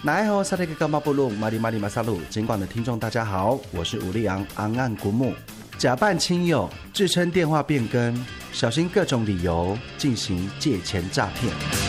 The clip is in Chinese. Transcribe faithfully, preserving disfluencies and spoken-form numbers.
奈后萨利格伽马布鲁马里马里马萨鲁，尽管的听众大家好，我是吴立昂昂岸古木，假扮亲友，自称电话变更，小心各种理由进行借钱诈骗。